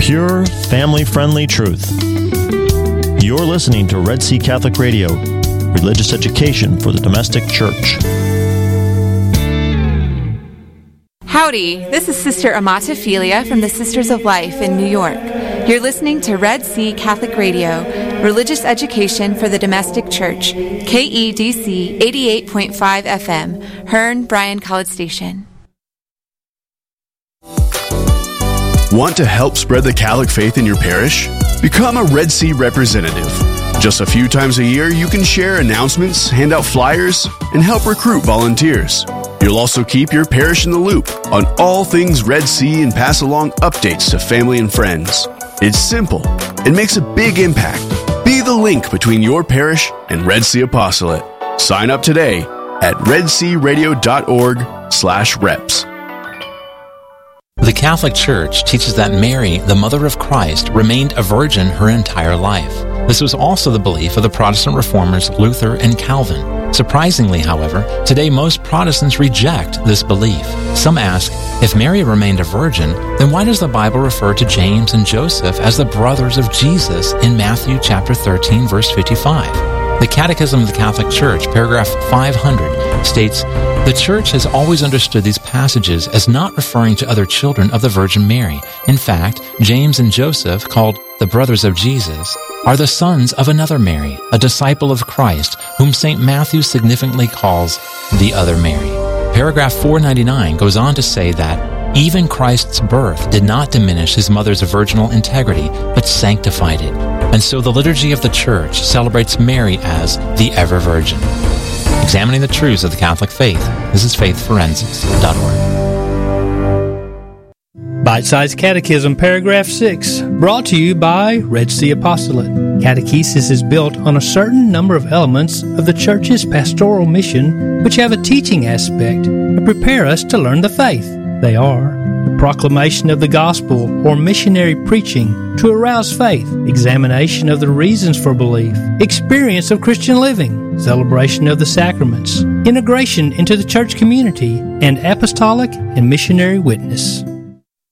Pure, family-friendly truth. You're listening to Red Sea Catholic Radio, religious education for the domestic church. Howdy, this is Sister Amata Philia from the Sisters of Life in New York. You're listening to Red Sea Catholic Radio, religious education for the domestic church, KEDC 88.5 FM, Hearn, Bryan College Station. Want to help spread the Catholic faith in your parish? Become a Red Sea representative. Just a few times a year, you can share announcements, hand out flyers, and help recruit volunteers. You'll also keep your parish in the loop on all things Red Sea and pass along updates to family and friends. It's simple. It makes a big impact. Be the link between your parish and Red Sea Apostolate. Sign up today at redsearadio.org/reps. The Catholic Church teaches that Mary, the Mother of Christ, remained a virgin her entire life. This was also the belief of the Protestant reformers Luther and Calvin. Surprisingly, however, today most Protestants reject this belief. Some ask, if Mary remained a virgin, then why does the Bible refer to James and Joseph as the brothers of Jesus in Matthew chapter 13, verse 55? The Catechism of the Catholic Church, paragraph 500, states, "The Church has always understood these passages as not referring to other children of the Virgin Mary. In fact, James and Joseph, called the brothers of Jesus, are the sons of another Mary, a disciple of Christ, whom St. Matthew significantly calls the other Mary." Paragraph 499 goes on to say that even Christ's birth did not diminish his mother's virginal integrity, but sanctified it. And so the liturgy of the Church celebrates Mary as the Ever Virgin. Examining the truths of the Catholic faith, this is faithforensics.org. Bite-Sized Catechism, Paragraph 6, brought to you by Red Sea Apostolate. Catechesis is built on a certain number of elements of the Church's pastoral mission, which have a teaching aspect to prepare us to learn the faith. They are the proclamation of the gospel or missionary preaching to arouse faith, examination of the reasons for belief, experience of Christian living, celebration of the sacraments, integration into the church community, and apostolic and missionary witness.